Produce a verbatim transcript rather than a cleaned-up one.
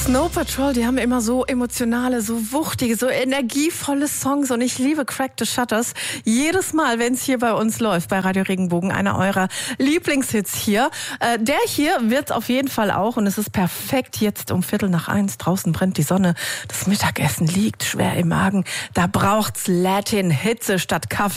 Snow Patrol, die haben immer so emotionale, so wuchtige, so energievolle Songs und ich liebe Crack the Shutters. Jedes Mal, wenn es hier bei uns läuft, bei Radio Regenbogen, einer eurer Lieblingshits hier. Äh, der hier wird auf jeden Fall auch und es ist perfekt jetzt um Viertel nach eins. Draußen brennt die Sonne, das Mittagessen liegt schwer im Magen. Da braucht's Latin-Hitze statt Kaffee.